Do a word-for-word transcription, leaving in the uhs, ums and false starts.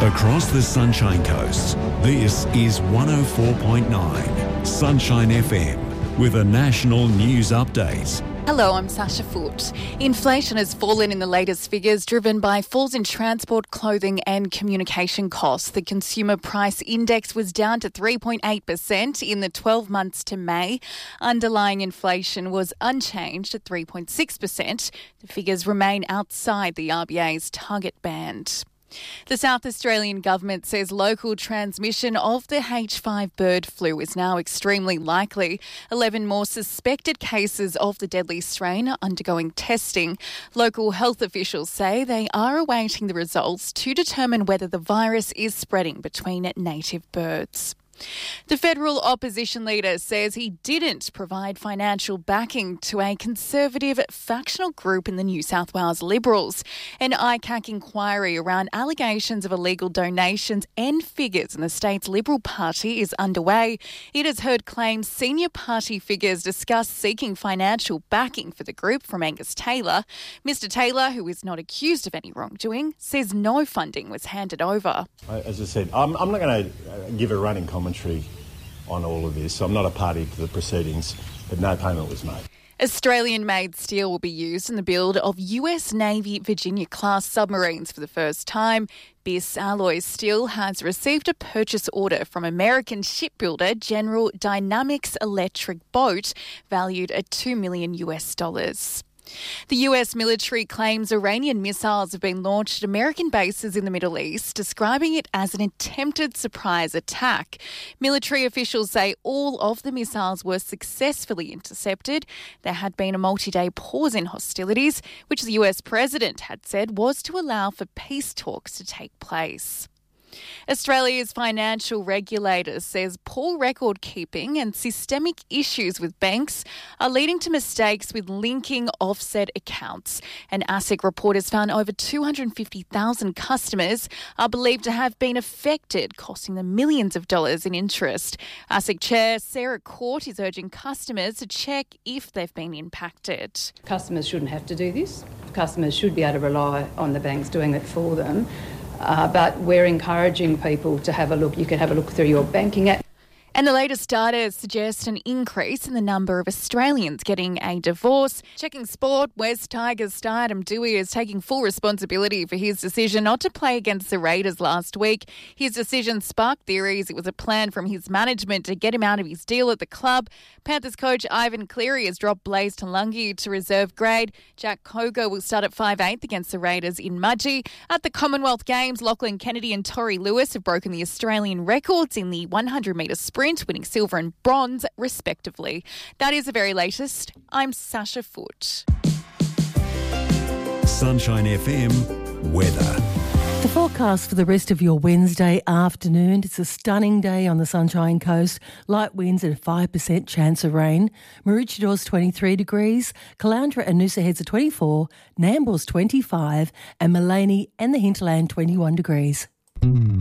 Across the Sunshine Coast, this is one oh four point nine Sunshine F M with a national news update. Hello, I'm Sasha Foote. Inflation has fallen in the latest figures, driven by falls in transport, clothing and communication costs. The Consumer Price Index was down to three point eight percent in the twelve months to May. Underlying inflation was unchanged at three point six percent. The figures remain outside the R B A's target band. The South Australian government says local transmission of the H five bird flu is now extremely likely. eleven more suspected cases of the deadly strain are undergoing testing. Local health officials say they are awaiting the results to determine whether the virus is spreading between native birds. The federal opposition leader says he didn't provide financial backing to a conservative factional group in the New South Wales Liberals. An I C A C inquiry around allegations of illegal donations and figures in the state's Liberal Party is underway. It has heard claims senior party figures discuss seeking financial backing for the group from Angus Taylor. Mister Taylor, who is not accused of any wrongdoing, says no funding was handed over. As I said, I'm, I'm not going to give a running commentary on all of this. I'm not a party to the proceedings, but no payment was made. Australian-made steel will be used in the build of U S Navy Virginia-class submarines for the first time. B I S Alloy Steel has received a purchase order from American shipbuilder General Dynamics Electric Boat, valued at two million US dollars. The U S military claims Iranian missiles have been launched at American bases in the Middle East, describing it as an attempted surprise attack. Military officials say all of the missiles were successfully intercepted. There had been a multi-day pause in hostilities, which the U S president had said was to allow for peace talks to take place. Australia's financial regulator says poor record keeping and systemic issues with banks are leading to mistakes with linking offset accounts. An ASIC report has found over two hundred fifty thousand customers are believed to have been affected, costing them millions of dollars in interest. ASIC Chair Sarah Court is urging customers to check if they've been impacted. Customers shouldn't have to do this. Customers should be able to rely on the banks doing it for them. Uh, but we're encouraging people to have a look. You can have a look through your banking app. And the latest data suggests an increase in the number of Australians getting a divorce. Checking sport, West Tigers star Adam Doueihi is taking full responsibility for his decision not to play against the Raiders last week. His decision sparked theories it was a plan from his management to get him out of his deal at the club. Panthers coach Ivan Cleary has dropped Blaze Talangi to reserve grade. Jack Koga will start at five eighth against the Raiders in Mudgee. At the Commonwealth Games, Lachlan Kennedy and Tori Lewis have broken the Australian records in the one hundred metre sprint, winning silver and bronze, respectively. That is the very latest. I'm Sasha Foote. Sunshine F M weather. The forecast for the rest of your Wednesday afternoon. It's a stunning day on the Sunshine Coast. Light winds and a five percent chance of rain. Maroochydore twenty-three degrees. Caloundra and Noosa Heads are twenty-four. Nambour's twenty-five. And Mullaney and the Hinterland twenty-one degrees.